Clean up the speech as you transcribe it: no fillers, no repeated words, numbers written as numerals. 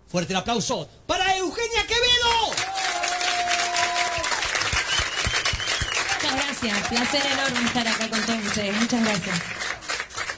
Fuerte el aplauso para Eugenia Quevedo. Muchas gracias, placer enorme estar acá con todos ustedes. Muchas gracias.